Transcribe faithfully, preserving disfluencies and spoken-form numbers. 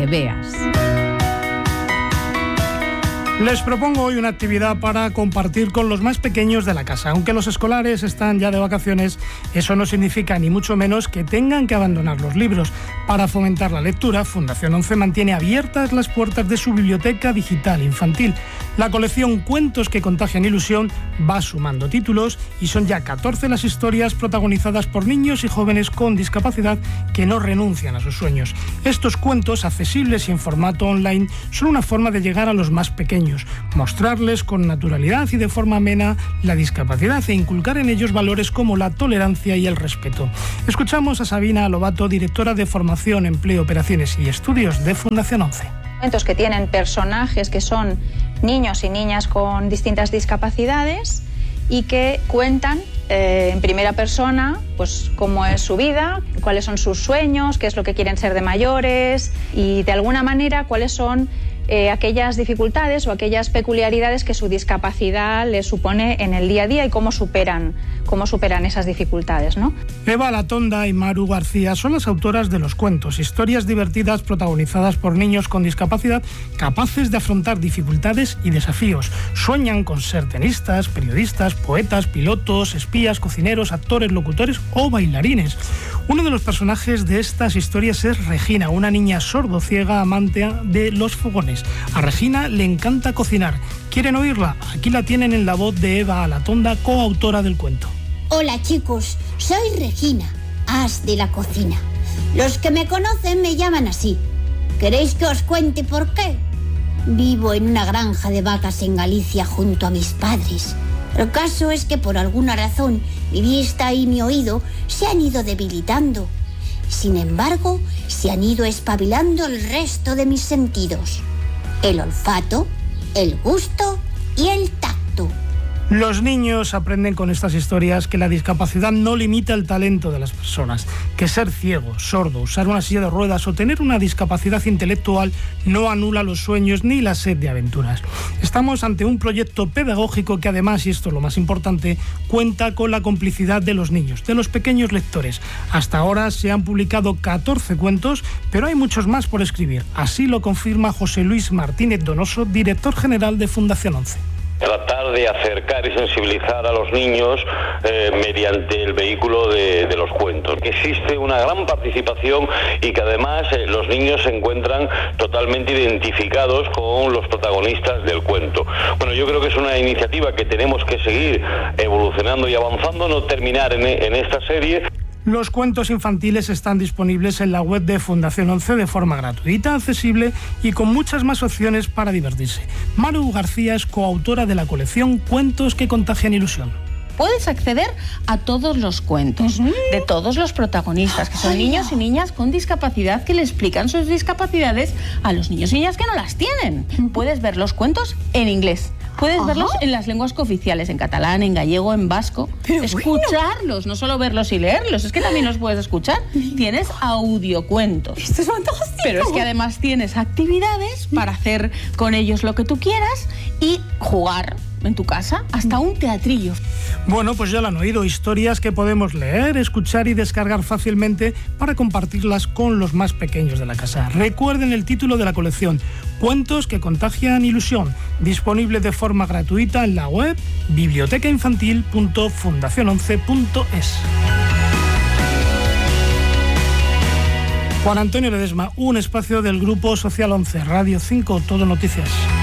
que veas. Les propongo hoy una actividad para compartir con los más pequeños de la casa. Aunque los escolares están ya de vacaciones, eso no significa ni mucho menos que tengan que abandonar los libros. Para fomentar la lectura, Fundación once mantiene abiertas las puertas de su biblioteca digital infantil. La colección Cuentos que contagian ilusión va sumando títulos y son ya catorce las historias protagonizadas por niños y jóvenes con discapacidad que no renuncian a sus sueños. Estos cuentos, accesibles y en formato online, son una forma de llegar a los más pequeños, mostrarles con naturalidad y de forma amena la discapacidad e inculcar en ellos valores como la tolerancia y el respeto. Escuchamos a Sabina Lobato, directora de Formación, Empleo, Operaciones y Estudios de Fundación once. Cuentos que tienen personajes que son niños y niñas con distintas discapacidades y que cuentan eh, en primera persona pues cómo es su vida, cuáles son sus sueños, qué es lo que quieren ser de mayores y de alguna manera cuáles son Eh, aquellas dificultades o aquellas peculiaridades que su discapacidad les supone en el día a día y cómo superan, cómo superan esas dificultades, ¿no? Eva Latonda y Maru García son las autoras de los cuentos, historias divertidas protagonizadas por niños con discapacidad capaces de afrontar dificultades y desafíos. Sueñan con ser tenistas, periodistas, poetas, pilotos, espías, cocineros, actores, locutores o bailarines. Uno de los personajes de estas historias es Regina, una niña sordo-ciega amante de los fogones. A Regina le encanta cocinar. ¿Quieren oírla? Aquí la tienen en la voz de Eva Latonda, coautora del cuento. Hola chicos, soy Regina, as de la cocina. Los que me conocen me llaman así. ¿Queréis que os cuente por qué? Vivo en una granja de vacas en Galicia junto a mis padres. El caso es que por alguna razón mi vista y mi oído se han ido debilitando. Sin embargo, se han ido espabilando el resto de mis sentidos. El olfato, el gusto y el tacto. Los niños aprenden con estas historias que la discapacidad no limita el talento de las personas, que ser ciego, sordo, usar una silla de ruedas o tener una discapacidad intelectual no anula los sueños ni la sed de aventuras. Estamos ante un proyecto pedagógico que además, y esto es lo más importante, cuenta con la complicidad de los niños, de los pequeños lectores. Hasta ahora se han publicado catorce cuentos, pero hay muchos más por escribir. Así lo confirma José Luis Martínez Donoso, director general de Fundación once. Tratar de acercar y sensibilizar a los niños eh, mediante el vehículo de, de los cuentos. Existe una gran participación y que además eh, los niños se encuentran totalmente identificados con los protagonistas del cuento. Bueno, yo creo que es una iniciativa que tenemos que seguir evolucionando y avanzando, no terminar en, en esta serie. Los cuentos infantiles están disponibles en la web de Fundación once de forma gratuita, accesible y con muchas más opciones para divertirse. Maru García es coautora de la colección Cuentos que contagian ilusión. Puedes acceder a todos los cuentos uh-huh. de todos los protagonistas, que son niños y niñas con discapacidad que le explican sus discapacidades a los niños y niñas que no las tienen. Uh-huh. Puedes ver los cuentos en inglés. Puedes Ajá. verlos en las lenguas cooficiales, en catalán, en gallego, en vasco. Pero escucharlos, bueno. no solo verlos y leerlos, es que también los puedes escuchar. Tienes audiocuentos. Esto es fantástico. Pero es que además tienes actividades para hacer con ellos lo que tú quieras y jugar en tu casa, hasta un teatrillo. Bueno, pues ya lo han oído, historias que podemos leer, escuchar y descargar fácilmente para compartirlas con los más pequeños de la casa. Recuerden el título de la colección, Cuentos que contagian ilusión, disponible de forma gratuita en la web biblioteca infantil punto fundación once punto es. Juan Antonio Ledesma, un espacio del Grupo Social once, Radio cinco, Todo Noticias.